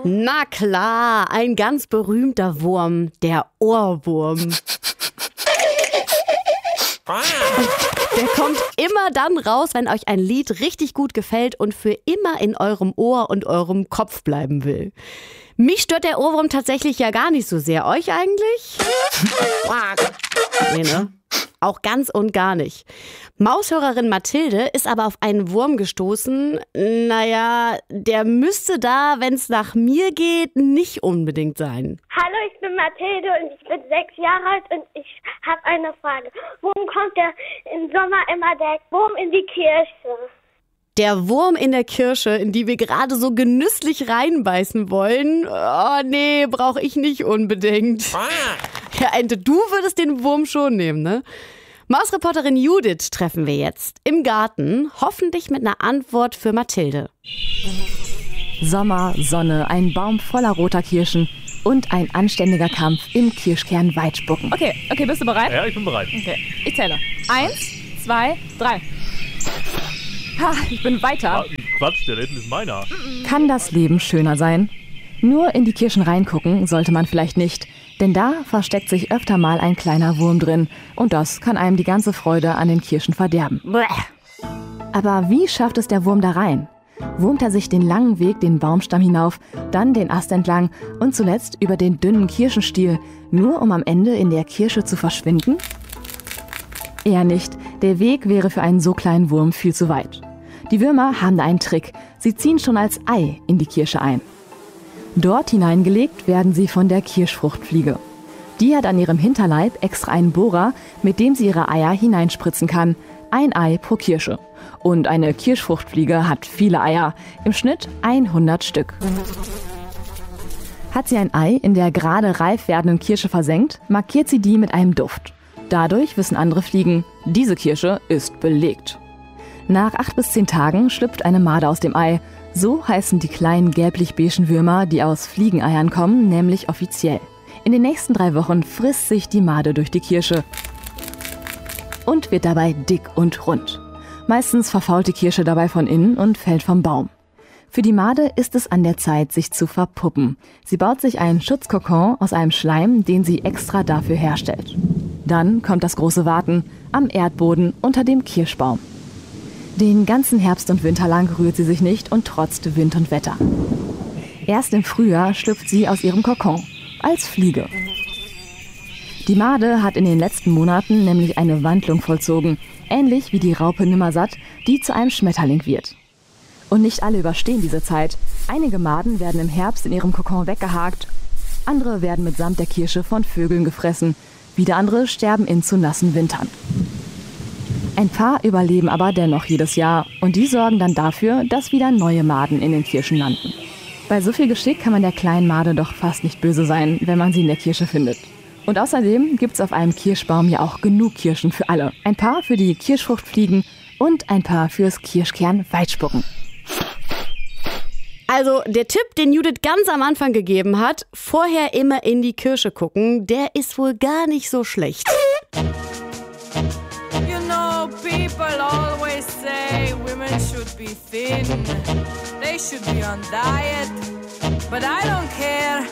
Na klar, ein ganz berühmter Wurm, der Ohrwurm. Der kommt immer dann raus, wenn euch ein Lied richtig gut gefällt und für immer in eurem Ohr und eurem Kopf bleiben will. Mich stört der Ohrwurm tatsächlich ja gar nicht so sehr. Euch eigentlich? Nee, ne? Auch ganz und gar nicht. Maushörerin Mathilde ist aber auf einen Wurm gestoßen. Naja, der müsste da, wenn es nach mir geht, nicht unbedingt sein. Hallo, ich bin Mathilde und ich bin 6 Jahre alt und ich habe eine Frage. Warum kommt im Sommer immer der Wurm in die Kirche? Der Wurm in der Kirsche, in die wir gerade so genüsslich reinbeißen wollen, oh nee, brauche ich nicht unbedingt. Ja, Ente, du würdest den Wurm schon nehmen, ne? Mausreporterin Judith treffen wir jetzt im Garten, hoffentlich mit einer Antwort für Mathilde. Sommer, Sonne, ein Baum voller roter Kirschen und ein anständiger Kampf im Kirschkern Weitspucken. Okay, bist du bereit? Ja, ich bin bereit. Okay, ich zähle. 1, 2, 3. Ha, ich bin weiter. Quatsch, der hinten ist meiner. Kann das Leben schöner sein? Nur in die Kirschen reingucken sollte man vielleicht nicht, denn da versteckt sich öfter mal ein kleiner Wurm drin und das kann einem die ganze Freude an den Kirschen verderben. Aber wie schafft es der Wurm da rein? Wurmt er sich den langen Weg den Baumstamm hinauf, dann den Ast entlang und zuletzt über den dünnen Kirschenstiel, nur um am Ende in der Kirsche zu verschwinden? Eher nicht, der Weg wäre für einen so kleinen Wurm viel zu weit. Die Würmer haben da einen Trick, sie ziehen schon als Ei in die Kirsche ein. Dort hineingelegt werden sie von der Kirschfruchtfliege. Die hat an ihrem Hinterleib extra einen Bohrer, mit dem sie ihre Eier hineinspritzen kann. Ein Ei pro Kirsche. Und eine Kirschfruchtfliege hat viele Eier, im Schnitt 100 Stück. Hat sie ein Ei in der gerade reif werdenden Kirsche versenkt, markiert sie die mit einem Duft. Dadurch wissen andere Fliegen, diese Kirsche ist belegt. Nach 8 bis 10 Tagen schlüpft eine Made aus dem Ei. So heißen die kleinen gelblich-beigen Würmer, die aus Fliegeneiern kommen, nämlich offiziell. In den nächsten 3 Wochen frisst sich die Made durch die Kirsche und wird dabei dick und rund. Meistens verfault die Kirsche dabei von innen und fällt vom Baum. Für die Made ist es an der Zeit, sich zu verpuppen. Sie baut sich einen Schutzkokon aus einem Schleim, den sie extra dafür herstellt. Dann kommt das große Warten am Erdboden unter dem Kirschbaum. Den ganzen Herbst und Winter lang rührt sie sich nicht und trotzt Wind und Wetter. Erst im Frühjahr schlüpft sie aus ihrem Kokon, als Fliege. Die Made hat in den letzten Monaten nämlich eine Wandlung vollzogen, ähnlich wie die Raupe Nimmersatt, die zu einem Schmetterling wird. Und nicht alle überstehen diese Zeit. Einige Maden werden im Herbst in ihrem Kokon weggehakt, andere werden mitsamt der Kirsche von Vögeln gefressen, wieder andere sterben in zu nassen Wintern. Ein paar überleben aber dennoch jedes Jahr und die sorgen dann dafür, dass wieder neue Maden in den Kirschen landen. Bei so viel Geschick kann man der kleinen Made doch fast nicht böse sein, wenn man sie in der Kirsche findet. Und außerdem gibt's auf einem Kirschbaum ja auch genug Kirschen für alle. Ein paar für die Kirschfruchtfliegen und ein paar fürs Kirschkern Weitspucken. Also der Tipp, den Judith ganz am Anfang gegeben hat, vorher immer in die Kirsche gucken, der ist wohl gar nicht so schlecht. You know, people always say women should be thin, they should be on diet, but I don't care.